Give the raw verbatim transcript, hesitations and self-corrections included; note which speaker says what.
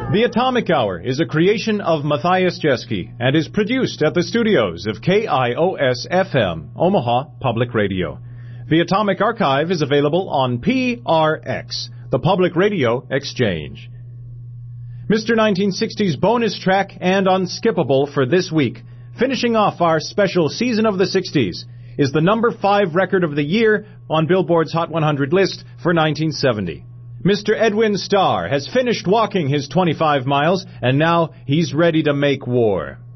Speaker 1: The Atomic Hour is a creation of Matthias Jeske and is produced at the studios of K I O S F M, Omaha Public Radio. The Atomic Archive is available on P R X, the Public Radio Exchange. Mister nineteen sixties bonus track and unskippable for this week, finishing off our special Season of the sixties, is the number five record of the year on Billboard's Hot one hundred list for nineteen seventy. Mister Edwin Starr has finished walking his twenty-five miles, and now he's ready to make war.